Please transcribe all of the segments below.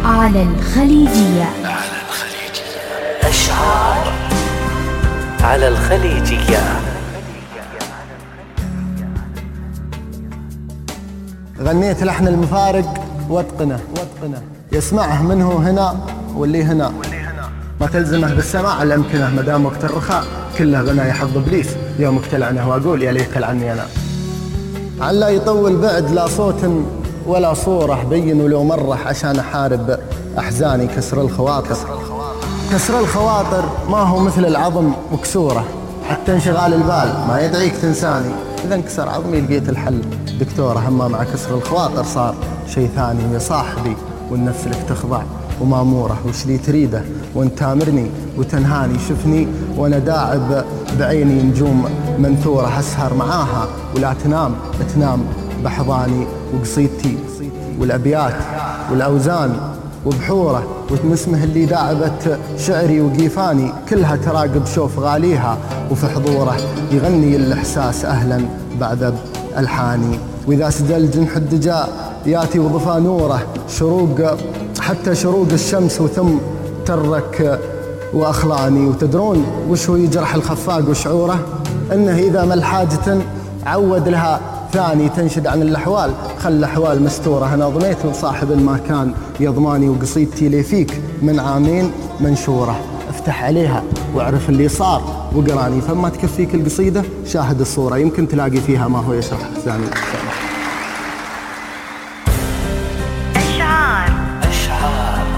على الخليجية. أشعار على الخليجية. غنيت لحن المفارق واتقنه يسمعه منه هنا واللي هنا، ما تلزمه بالسماع الأمكنة، مدام وقت الرخاء كله غنى يحظ إبليس، يوم اقتلعنه وأقول يا ليت عني أنا. علا يطول بعد لا صوت ولا صورة بين ولو مرة عشان أحارب أحزاني. كسر الخواطر ما هو مثل العظم مكسورة، حتى انشغال البال ما يدعيك تنساني. إذا انكسر عظمي لقيت الحل دكتورة، أما مع كسر الخواطر صار شي ثاني. يا صاحبي والنفس لك تخضع ومامورة، وش لي تريده وانت تامرني وتنهاني. شفني وانا داعب بعيني نجوم منثورة، أسهر معاها ولا تنام بحضاني. وقصيدتي والأبيات والأوزان وبحوره وتنسمه اللي داعبت شعري وقيفاني، كلها تراقب شوف غاليها وفي حضوره يغني الإحساس أهلا بعد ألحاني. وإذا سجل جنح الدجاء ياتي وضفى نوره، حتى شروق الشمس وثم ترك وأخلاني. وتدرون وش هو يجرح الخفاق وشعوره؟ إنه إذا ما الحاجة عود لها ثاني. تنشد عن الأحوال خل الأحوال مستورة. أنا ضميت لصاحب ما كان يضماني، وقصيدتي لي فيك من عامين منشورة. افتح عليها واعرف اللي صار وقراني، فما تكفيك القصيدة شاهد الصورة، يمكن تلاقي فيها ما هو يشرح أحزاني. أشعار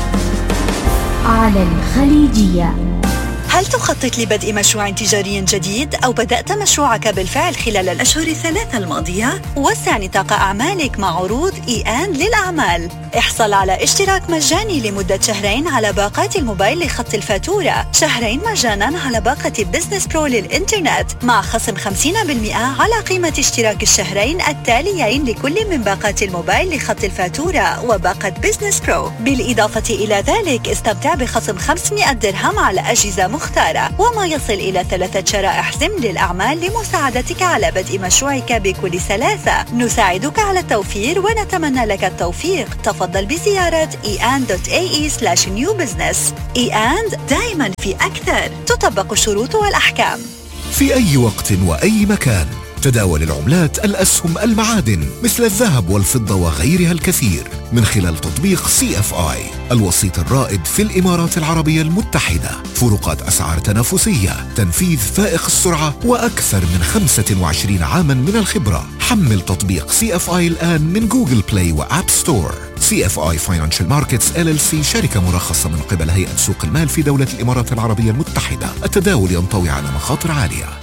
على الخليجية. هل تخطط لبدء مشروع تجاري جديد أو بدأت مشروعك بالفعل خلال الأشهر الثلاثة الماضية؟ وسع نطاق أعمالك مع عروض إيآن للأعمال. احصل على اشتراك مجاني لمدة شهرين على باقات الموبايل لخط الفاتورة، شهرين مجانا على باقة بزنس برو للإنترنت، مع خصم 50% على قيمة اشتراك الشهرين التاليين لكل من باقات الموبايل لخط الفاتورة وباقة بزنس برو. بالإضافة إلى ذلك استمتع بخصم 500 درهم على أجهزة مختارة، وما يصل إلى 3 شرائح سم للأعمال لمساعدتك على بدء مشروعك بكل سلاسة. نساعدك على التوفير ونتمنى لك التوفيق. تفضل بزيارة ean.ae/newbusiness. إيآن دائما في أكثر، تطبق الشروط والأحكام. في أي وقت وأي مكان تداول العملات، الأسهم، المعادن مثل الذهب والفضة وغيرها الكثير من خلال تطبيق CFI، الوسيط الرائد في الإمارات العربية المتحدة. فروقات أسعار تنافسية، تنفيذ فائق السرعة، وأكثر من 25 عاما من الخبرة. حمل تطبيق CFI الآن من جوجل بلاي وآب ستور. CFI Financial Markets LLC شركة مرخصة من قبل هيئة سوق المال في دولة الإمارات العربية المتحدة. التداول ينطوي على مخاطر عالية.